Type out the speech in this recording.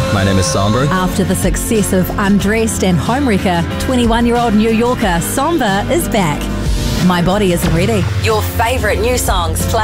My name is Samba. After the success of Undressed and Homewrecker, 21-year-old New Yorker Samba is back. My Body Isn't Ready. Your favourite new songs play